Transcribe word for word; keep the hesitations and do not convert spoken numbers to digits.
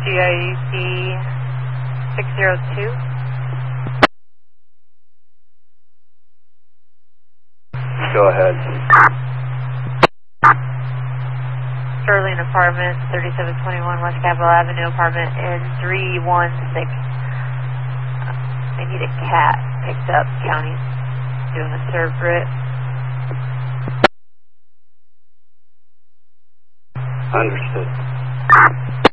G I U C six zero two. Go ahead. Sterling Apartment, thirty-seven twenty-one West Capitol Avenue, apartment N three one six. I need a cat picked up. County's doing a serve writ. Understood.